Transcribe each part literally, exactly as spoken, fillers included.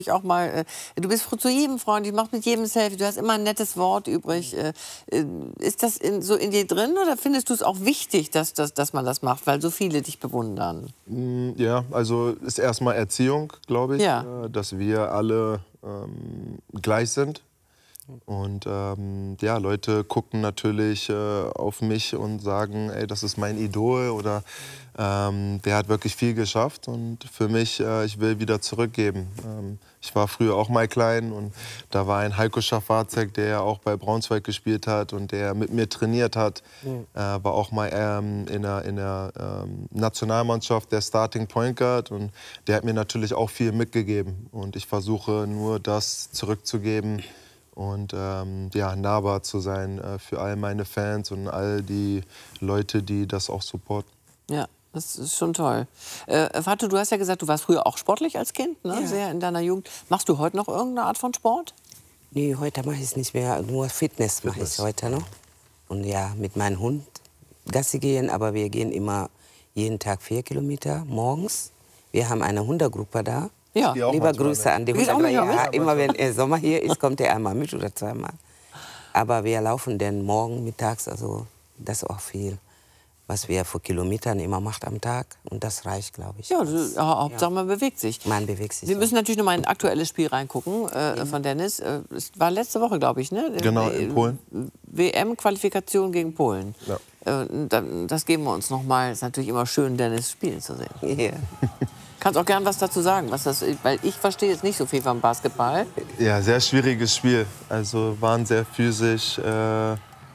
auch mal, äh, du bist zu jedem freundlich, machst mit jedem Selfie, du hast immer ein nettes Wort übrig. Äh, äh, ist das in, so in dir drin oder findest du es auch wichtig, dass, dass, dass man das macht, weil so viele dich bewundern? Ja, also ist erstmal Erziehung, glaube ich, Ja. äh, dass wir alle ähm, gleich sind. Und ähm, ja, Leute gucken natürlich äh, auf mich und sagen, ey, das ist mein Idol oder ähm, der hat wirklich viel geschafft. Und für mich, äh, ich will wieder zurückgeben. Ähm, ich war früher auch mal klein und da war ein Heiko Schafarzek, der auch bei Braunschweig gespielt hat und der mit mir trainiert hat. Mhm. Äh, war auch mal ähm, in der, in der ähm, Nationalmannschaft der Starting Point Guard und der hat mir natürlich auch viel mitgegeben. Und ich versuche nur das zurückzugeben und ähm, ja, nahbar zu sein äh, für all meine Fans und all die Leute, die das auch supporten. Ja, das ist schon toll. Äh, Fatou, du hast ja gesagt, du warst früher auch sportlich als Kind, ne? Ja. Sehr in deiner Jugend. Machst du heute noch irgendeine Art von Sport? Nee, heute mache ich es nicht mehr. Nur Fitness, mache ich heute noch. Und ja, mit meinem Hund Gassi gehen, aber wir gehen immer jeden Tag vier Kilometer morgens. Wir haben eine Hundergruppe da. Ja. Lieber Grüße an die Hunde. Ja, immer wenn er Sommer hier ist, kommt er einmal mit oder zweimal. Aber wir laufen dann morgen mittags, also das ist auch viel, was wir vor Kilometern immer macht am Tag. Und das reicht, glaube ich. Ja, das, ja, Hauptsache man bewegt sich. Man bewegt sich. Wir müssen natürlich noch mal in ein aktuelles Spiel reingucken äh, ja. von Dennis. Äh, es war letzte Woche, glaube ich, ne? Genau, in Polen. W M-Qualifikation gegen Polen. Ja. Äh, das geben wir uns noch mal. Es ist natürlich immer schön, Dennis spielen zu sehen. Ja. Kannst auch gern was dazu sagen, was das, weil ich verstehe jetzt nicht so viel vom Basketball. Ja, sehr schwieriges Spiel. Also waren sehr physisch. Äh,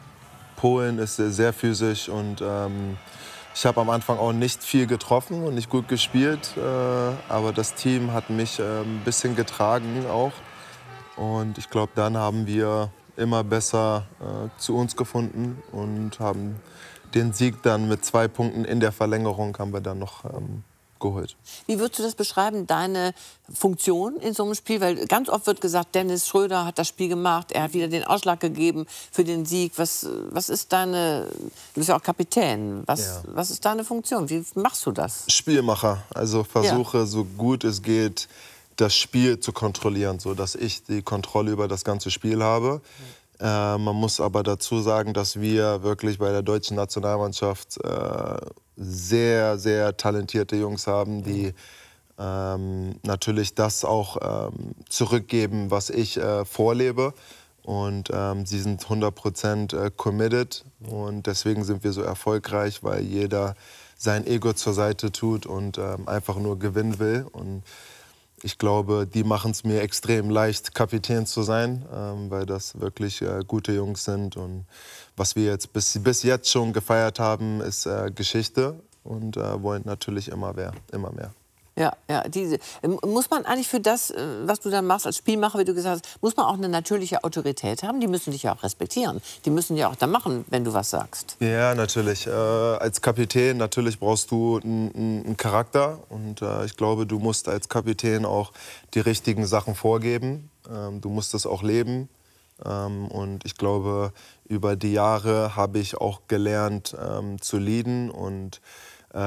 Polen ist sehr physisch und ähm, ich habe am Anfang auch nicht viel getroffen und nicht gut gespielt. Äh, aber das Team hat mich äh, ein bisschen getragen auch. Und ich glaube, dann haben wir immer besser äh, zu uns gefunden und haben den Sieg dann mit zwei Punkten in der Verlängerung haben wir dann noch ähm, geholt. Wie würdest du das beschreiben, deine Funktion in so einem Spiel? Weil ganz oft wird gesagt, Dennis Schröder hat das Spiel gemacht, er hat wieder den Ausschlag gegeben für den Sieg. Was, was ist deine, du bist ja auch Kapitän, was, ja. was ist deine Funktion? Wie machst du das? Spielmacher, also versuche ja. so gut es geht, das Spiel zu kontrollieren, sodass ich die Kontrolle über das ganze Spiel habe. Äh, man muss aber dazu sagen, dass wir wirklich bei der deutschen Nationalmannschaft äh, sehr, sehr talentierte Jungs haben, die ähm, natürlich das auch ähm, zurückgeben, was ich äh, vorlebe. Und ähm, sie sind hundert Prozent äh, committed. Und deswegen sind wir so erfolgreich, weil jeder sein Ego zur Seite tut und ähm, einfach nur gewinnen will. Und ich glaube, die machen es mir extrem leicht, Kapitän zu sein, ähm, weil das wirklich äh, gute Jungs sind. Und was wir jetzt bis, bis jetzt schon gefeiert haben, ist äh, Geschichte und äh, wollen natürlich immer mehr. Immer mehr. Ja, ja, diese, muss man eigentlich für das, was du dann machst als Spielmacher, wie du gesagt hast, muss man auch eine natürliche Autorität haben? Die müssen dich ja auch respektieren. Die müssen ja auch dann machen, wenn du was sagst. Ja, natürlich. Äh, als Kapitän natürlich brauchst du einen Charakter. Und äh, ich glaube, du musst als Kapitän auch die richtigen Sachen vorgeben. Ähm, du musst es auch leben. Ähm, und ich glaube, über die Jahre habe ich auch gelernt ähm, zu leaden und Äh,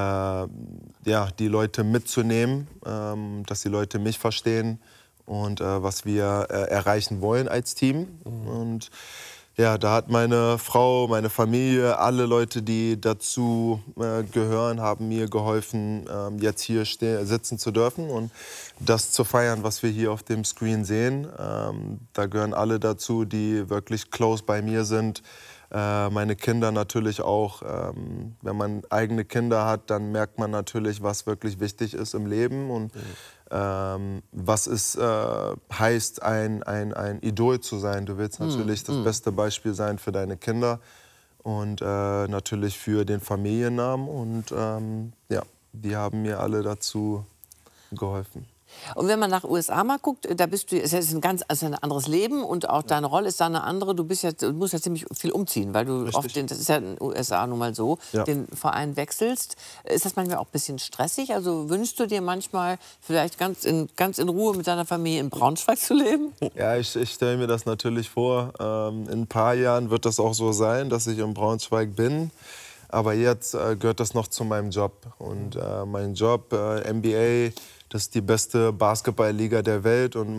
ja, die Leute mitzunehmen, ähm, dass die Leute mich verstehen und äh, was wir äh, erreichen wollen als Team. Mhm. Und ja, da hat meine Frau, meine Familie, alle Leute, die dazu äh, gehören, haben mir geholfen, äh, jetzt hier sitzen zu dürfen und das zu feiern, was wir hier auf dem Screen sehen. Ähm, da gehören alle dazu, die wirklich close bei mir sind. Äh, meine Kinder natürlich auch. Ähm, wenn man eigene Kinder hat, dann merkt man natürlich, was wirklich wichtig ist im Leben und mhm. ähm, was es äh, heißt, ein, ein, ein Idol zu sein. Du willst natürlich mhm. das beste Beispiel sein für deine Kinder und äh, natürlich für den Familiennamen. Und ähm, ja, die haben mir alle dazu geholfen. Und wenn man nach U S A mal guckt, da bist du, es ist ein ganz also ein anderes Leben und auch deine Rolle ist da eine andere. Du bist ja, du musst ja ziemlich viel umziehen, weil du Richtig. oft, den, das ist ja in den U S A nun mal so, ja. den Verein wechselst. Ist das manchmal auch ein bisschen stressig? Also wünschst du dir manchmal vielleicht ganz in, ganz in Ruhe mit deiner Familie in Braunschweig zu leben? Ja, ich, ich stelle mir das natürlich vor. Ähm, in ein paar Jahren wird das auch so sein, dass ich in Braunschweig bin. Aber jetzt äh, gehört das noch zu meinem Job. Und äh, mein Job, äh, N B A, das ist die beste Basketballliga der Welt und